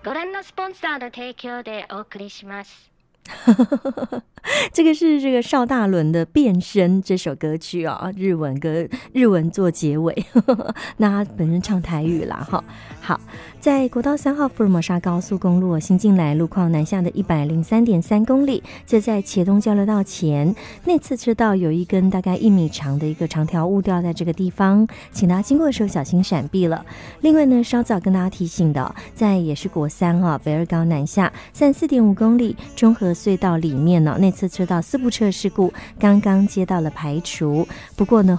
ご覧のスポンサーの提供でお送りします。 这个是这个邵大伦的《变身》这首歌曲哦，日文做结尾那他本身唱台语啦哈。好，在国道3号福尔摩沙高速公路新进来路况南下的 103.3 公里，就在茄东交流道前，内侧车道有一根大概1米长的一个长条物掉在这个地方，请大家经过的时候小心闪避了。另外呢，稍早跟大家提醒的，在也是国3啊北二高南下 34.5 公里中和隧道里面呢，内侧车道4部车事故刚刚接到了排除，不过呢